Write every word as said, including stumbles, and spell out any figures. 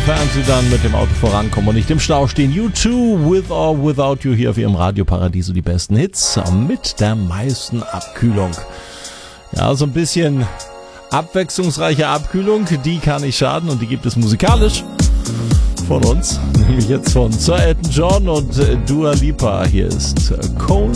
sofern Sie dann mit dem Auto vorankommen und nicht im Stau stehen. U zwei, With or Without You, hier auf Ihrem Radioparadiso, die besten Hits mit der meisten Abkühlung. Ja, so ein bisschen abwechslungsreiche Abkühlung, die kann nicht schaden und die gibt es musikalisch von uns, nämlich jetzt von Sir Elton John und Dua Lipa. Hier ist Cold